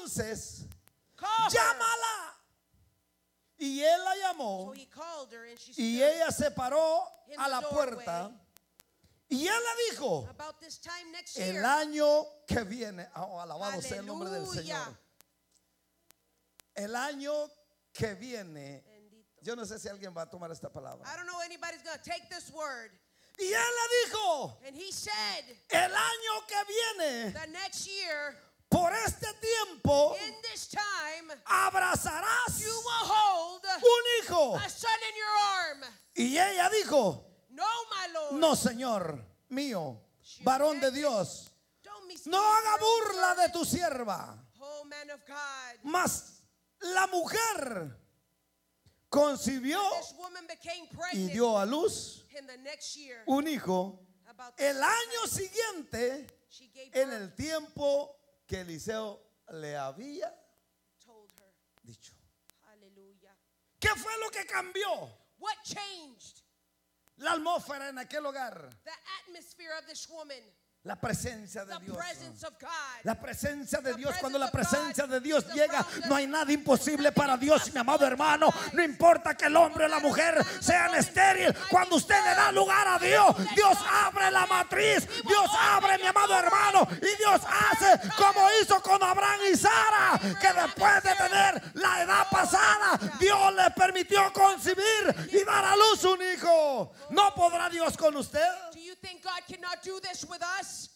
entonces Call her. llámala. Y él la So llamó he called her and she y stood ella se paró in a the la puerta. doorway. Y él le dijo: About this time next el year. año que viene, alabado sea el nombre del Aleluya. Señor. El año que viene, Bendito. yo no sé si alguien va a tomar esta palabra. I don't know anybody's going to take this word. Y él le dijo: And he said, el año que viene, the next year, por este tiempo, in this time, abrazarás you will hold un hijo. a son in your arm. Y ella dijo: No, my Lord. no, Señor mío, varón de Dios, Don't be no haga burla de tu sierva. Oh, man of God. Mas la mujer concibió This woman became y pregnant dio a luz in the next year. un hijo About the el same año time siguiente, she gave en birth, el tiempo que Eliseo le había told her. dicho. Hallelujah. ¿Qué fue lo que cambió What changed la atmósfera en aquel hogar? the atmosphere of this woman? La presencia de The Dios. presence of God. La presencia de The Dios. Cuando la presence of presencia God de Dios is llega, around us. no hay nada imposible para Dios, mi amado Nothing hermano. impossible. No importa que el hombre o la mujer sean estéril. Cuando usted le da lugar a Dios, Dios abre la matriz. Dios abre, mi amado hermano. Y Dios hace como hizo con Abraham y Sara, que después de tener la edad pasada, Dios les permitió concebir y dar a luz un hijo. ¿No podrá Dios con usted? Do you think God cannot do this with us?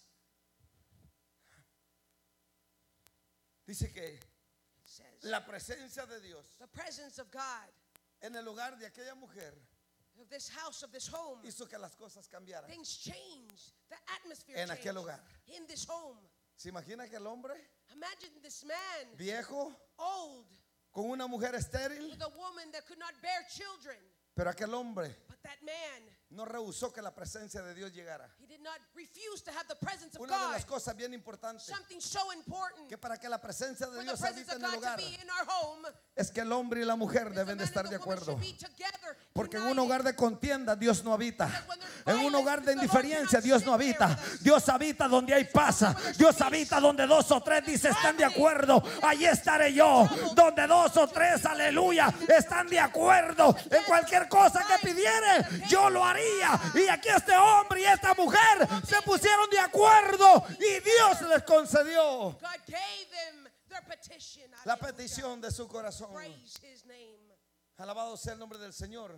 Dice que It says, la presencia de Dios the presence of God, en el hogar de aquella mujer of this house, of this home, hizo que las cosas cambiaran things changed. The atmosphere en changed aquel hogar. in this home. ¿Se imagina que el hombre Imagine this man, viejo old, con una mujer estéril? with a woman that could not bear children. Pero aquel hombre But that man, no rehusó que la presencia de Dios llegara. he did not refuse to have the presence of Una de God. las cosas bien importantes, Something so important que para que la presencia de for the Dios presence habite of en el God to hogar, be in our home. es que el hombre y la mujer is the deben de man estar and de the woman acuerdo. should be together, Porque en un united. hogar de contienda Dios no habita. Because when there's En un violence, hogar de the Lord indiferencia cannot Dios no sit there habita. with us. Dios habita donde hay paz. Dios habita donde dos o tres dice están de acuerdo. Allí estaré yo. Donde dos o tres, aleluya, están de acuerdo en cualquier cosa que pidiere, yo lo haría. Y aquí este hombre y esta mujer se pusieron de acuerdo y Dios les concedió God gave them their petition. la Hallelujah. petición de su corazón. Praise his name. Alabado sea el nombre del Señor.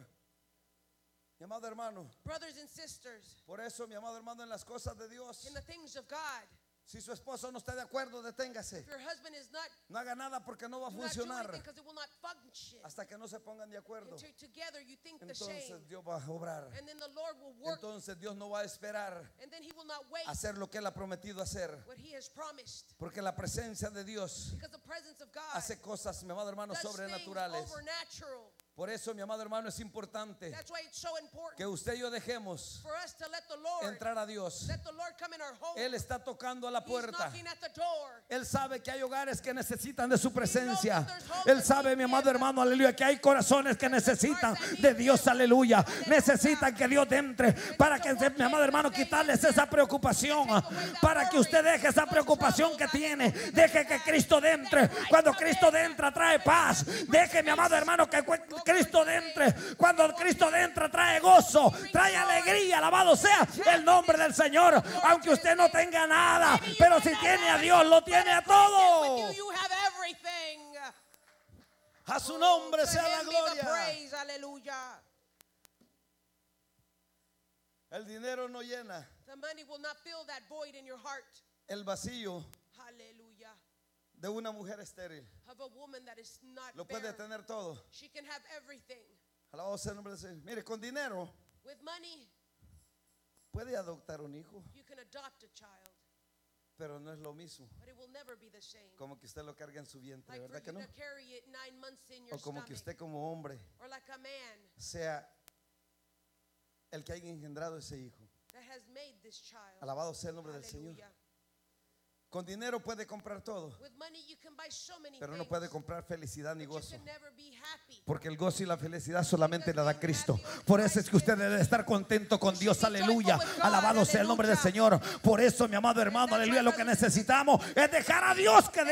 Mi amado hermano, Brothers and sisters, por eso, mi amado hermano, en las cosas de Dios, in the things of God, si su esposo no está de acuerdo, deténgase. if your husband is not, No haga nada porque no va a do not do funcionar anything because it will not function. hasta que no se pongan de acuerdo. Until together you think the same. Entonces Dios va a obrar. And then the Lord will work. Entonces Dios no va a esperar And then he will not wait a hacer lo que Él ha prometido hacer. what he has promised. Porque la presencia de Dios Because the presence of God hace cosas, mi amado hermano, does things sobrenaturales. overnatural. Por eso, mi amado hermano, es importante That's why it's so important que usted y yo dejemos for us to let the Lord, entrar a Dios. let the Lord come in our home. Él está tocando a la He's puerta. knocking at the door. Él sabe que hay hogares que necesitan de su presencia. Él sabe, mi amado hermano, aleluya, que hay corazones que necesitan de Dios, aleluya. Necesitan que Dios entre para que, mi amado hermano, quitarles esa preocupación. Para que usted deje esa preocupación que tiene. Deje que Cristo entre. Cuando Cristo entra trae paz. Deje, mi amado hermano, que Cristo entre. Cuando Cristo entra trae gozo, trae alegría. Alabado sea el nombre del Señor. Aunque usted no tenga nada, pero si tiene a Dios, lo tiene a todo. You have everything. A su nombre To sea la him be the gloria. praise. Hallelujah. El dinero no llena The money will not fill that void in your heart. el vacío Hallelujah. de una mujer estéril. Of a woman that is not Lo puede barren. tener todo. She can have everything. Alabado sea el nombre del Señor. Mire, con dinero With money, puede adoptar un hijo, you can adopt a child, pero no es lo mismo but it will never be the same. como que usted lo carga en su vientre, Like for ¿verdad que you no? to carry it 9 months in your O como stomach, que usted como hombre or like a man sea el que haya engendrado ese hijo. that has made this child. Alabado sea el nombre del Señor. Hallelujah. Con dinero puede comprar todo, With money, you can buy so many pero no things, puede comprar felicidad ni but you gozo. can never be happy. Porque el gozo y la felicidad solamente la da Cristo. Por eso es que usted debe estar contento con Dios, aleluya. Alabado sea el nombre del Señor. Por eso, mi amado hermano, aleluya, lo que necesitamos es dejar a Dios que